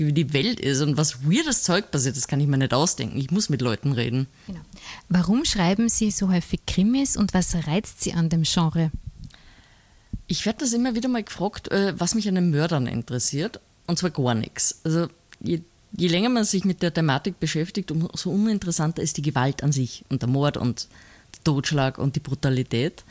wie die Welt ist und was weirdes Zeug passiert, das kann ich mir nicht ausdenken. Ich muss mit Leuten reden. Genau. Warum schreiben Sie so häufig Krimis und was reizt Sie an dem Genre? Ich werde das immer wieder mal gefragt, was mich an den Mördern interessiert. Und zwar gar nichts. Also je länger man sich mit der Thematik beschäftigt, umso uninteressanter ist die Gewalt an sich und der Mord und der Totschlag und die Brutalität.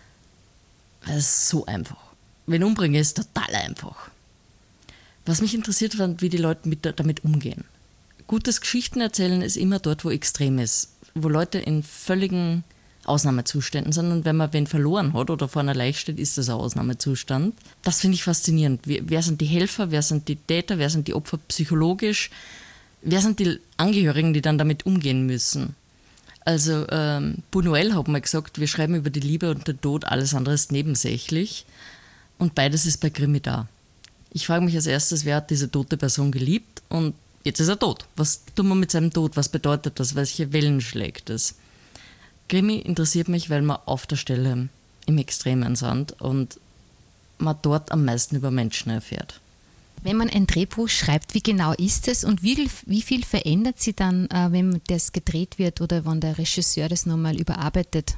Das ist so einfach. Wenn umbringen ist total einfach. Was mich interessiert, war, wie die Leute damit umgehen. Gutes Geschichtenerzählen ist immer dort, wo extrem ist, wo Leute in völligen Ausnahmezuständen sind. Und wenn man wen verloren hat oder vor einer Leiche steht, ist das ein Ausnahmezustand. Das finde ich faszinierend. Wer sind die Helfer, wer sind die Täter, wer sind die Opfer psychologisch, wer sind die Angehörigen, die dann damit umgehen müssen. Also Buñuel hat mal gesagt, wir schreiben über die Liebe und den Tod, alles andere ist nebensächlich. Und beides ist bei Krimi da. Ich frage mich als erstes, wer hat diese tote Person geliebt und jetzt ist er tot. Was tun wir mit seinem Tod? Was bedeutet das? Welche Wellen schlägt es? Krimi interessiert mich, weil man auf der Stelle im Extremen sind und man dort am meisten über Menschen erfährt. Wenn man ein Drehbuch schreibt, wie genau ist es und wie viel verändert sie dann, wenn das gedreht wird oder wenn der Regisseur das nochmal überarbeitet?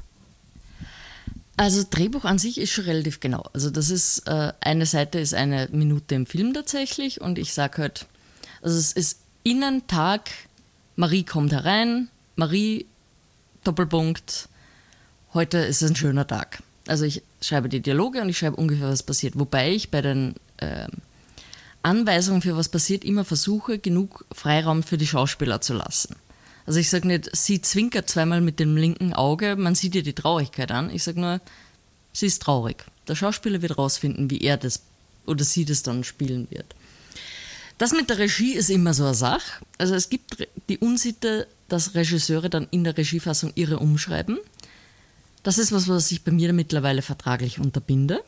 Also Drehbuch an sich ist schon relativ genau. Also das ist, eine Seite ist 1 Minute im Film tatsächlich und ich sage halt, also es ist Innentag, Marie kommt herein, Marie, Doppelpunkt, heute ist ein schöner Tag. Also ich schreibe die Dialoge und ich schreibe ungefähr, was passiert. Wobei ich bei den Anweisungen für was passiert immer versuche, genug Freiraum für die Schauspieler zu lassen. Also ich sage nicht, sie zwinkert zweimal mit dem linken Auge, man sieht ihr die Traurigkeit an. Ich sage nur, sie ist traurig. Der Schauspieler wird rausfinden, wie er das oder sie das dann spielen wird. Das mit der Regie ist immer so eine Sache. Also es gibt die Unsitte, dass Regisseure dann in der Regiefassung ihre umschreiben. Das ist was ich bei mir mittlerweile vertraglich unterbinde.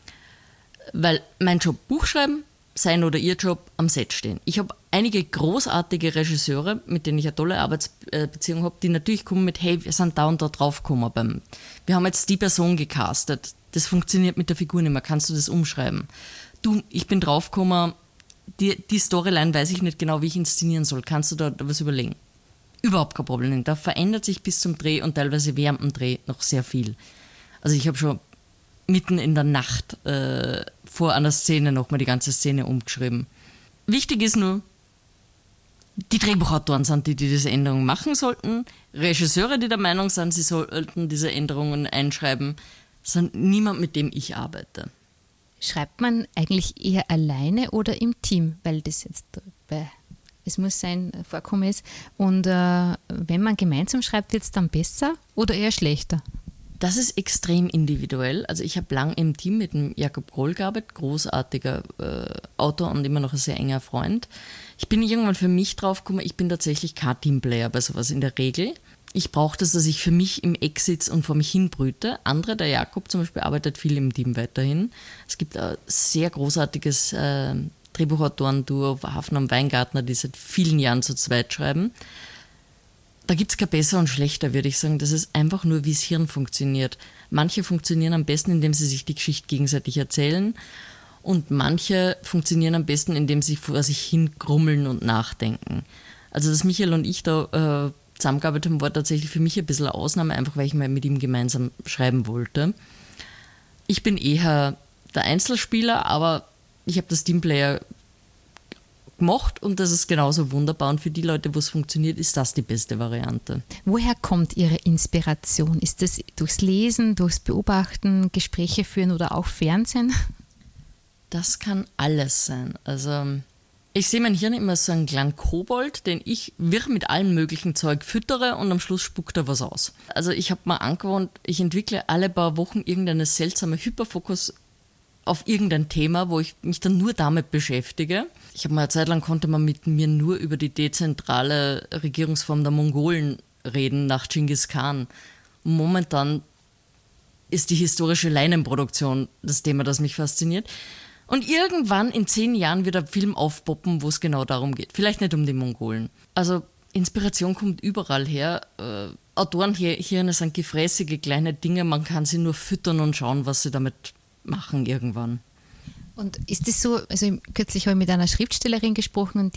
Weil mein Job Buch schreiben, sein oder ihr Job am Set stehen. Ich habe einige großartige Regisseure, mit denen ich eine tolle Arbeitsbeziehung habe, die natürlich kommen mit, hey, wir sind da und da drauf gekommen. Wir haben jetzt die Person gecastet. Das funktioniert mit der Figur nicht mehr. Kannst du das umschreiben? Du, ich bin drauf gekommen, die Storyline weiß ich nicht genau, wie ich inszenieren soll. Kannst du da was überlegen? Überhaupt kein Problem. Da verändert sich bis zum Dreh und teilweise während dem Dreh noch sehr viel. Also ich habe schon mitten in der Nacht vor einer Szene nochmal die ganze Szene umgeschrieben. Wichtig ist nur, die Drehbuchautoren sind die diese Änderungen machen sollten. Regisseure, die der Meinung sind, sie sollten diese Änderungen einschreiben, sind niemand, mit dem ich arbeite. Schreibt man eigentlich eher alleine oder im Team? Weil das jetzt es muss sein, Vorkommen ist. Und wenn man gemeinsam schreibt, wird es dann besser oder eher schlechter? Das ist extrem individuell. Also ich habe lang im Team mit dem Jakob Grohl gearbeitet, großartiger Autor und immer noch ein sehr enger Freund. Ich bin irgendwann für mich drauf gekommen, ich bin tatsächlich kein Teamplayer bei sowas in der Regel. Ich brauche das, dass ich für mich im Eck sitze und vor mich hin brüte. Andere, der Jakob zum Beispiel, arbeitet viel im Team weiterhin. Es gibt ein sehr großartiges Drehbuchautoren-Duo, Hafner und Weingartner, die seit vielen Jahren zu zweit schreiben. Da gibt es kein besser und schlechter, würde ich sagen. Das ist einfach nur, wie das Hirn funktioniert. Manche funktionieren am besten, indem sie sich die Geschichte gegenseitig erzählen und manche funktionieren am besten, indem sie vor sich hin grummeln und nachdenken. Also, dass Michael und ich da zusammengearbeitet haben, war tatsächlich für mich ein bisschen eine Ausnahme, einfach weil ich mal mit ihm gemeinsam schreiben wollte. Ich bin eher der Einzelspieler, aber ich habe das Teamplayer gemacht und das ist genauso wunderbar. Und für die Leute, wo es funktioniert, ist das die beste Variante. Woher kommt Ihre Inspiration? Ist das durchs Lesen, durchs Beobachten, Gespräche führen oder auch Fernsehen? Das kann alles sein. Also ich sehe mein Hirn immer so einen kleinen Kobold, den ich wirr mit allem möglichen Zeug füttere und am Schluss spuckt er was aus. Also ich habe mir angewohnt, ich entwickle alle paar Wochen irgendeine seltsame Hyperfokus auf irgendein Thema, wo ich mich dann nur damit beschäftige. Ich habe mal eine Zeit lang, konnte man mit mir nur über die dezentrale Regierungsform der Mongolen reden, nach Genghis Khan. Momentan ist die historische Leinenproduktion das Thema, das mich fasziniert. Und irgendwann in 10 Jahren wird ein Film aufpoppen, wo es genau darum geht. Vielleicht nicht um die Mongolen. Also Inspiration kommt überall her. Autorenhirne sind gefräßige kleine Dinge, man kann sie nur füttern und schauen, was sie damit machen irgendwann. Und ist das so, also kürzlich habe ich mit einer Schriftstellerin gesprochen und